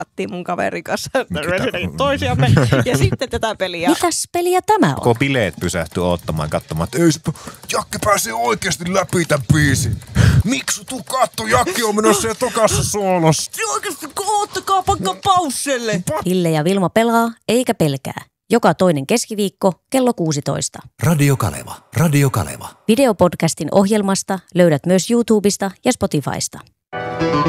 pelattiin mun kaverin kanssa toisiamme ja sitten tätä peliä. Mitäs peliä tämä on? Koko bileet pysähtyi odottamaan katsomaan, että ei, Jakke pääsee oikeasti läpi tämän biisin. Miksi tuu katto, Jakke on menossa jo tokassa soolossa. Oikeasti oottakaa pakka pausselle. Ville ja Vilma pelaa eikä pelkää. Joka toinen keskiviikko kello 16. Radio Kaleva. Radio Kaleva. Videopodcastin ohjelmasta löydät myös YouTubesta ja Spotifysta.